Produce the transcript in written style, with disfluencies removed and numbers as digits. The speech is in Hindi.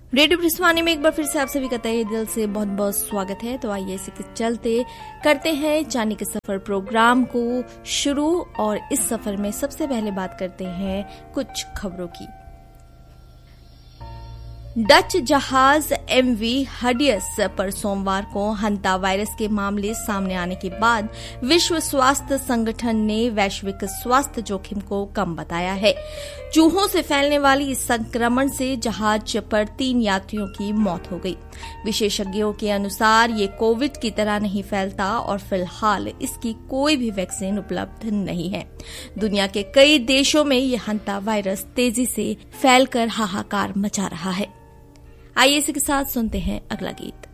रेडियो ब्रिस्वानी में एक बार फिर से आप सभी का तहे दिल से बहुत बहुत स्वागत है। तो आइए इसी के चलते करते हैं जाने के सफर प्रोग्राम को शुरू और इस सफर में सबसे पहले बात करते हैं कुछ खबरों की। डच जहाज MV हडियस पर सोमवार को हंता वायरस के मामले सामने आने के बाद विश्व स्वास्थ्य संगठन ने वैश्विक स्वास्थ्य जोखिम को कम बताया है। चूहों से फैलने वाली इस संक्रमण से जहाज पर 3 यात्रियों की मौत हो गई। विशेषज्ञों के अनुसार ये कोविड की तरह नहीं फैलता और फिलहाल इसकी कोई भी वैक्सीन उपलब्ध नहीं है। दुनिया के कई देशों में ये हंता वायरस तेजी से फैलकर हाहाकार मचा रहा है। आइए इसी के साथ सुनते हैं अगला गीत।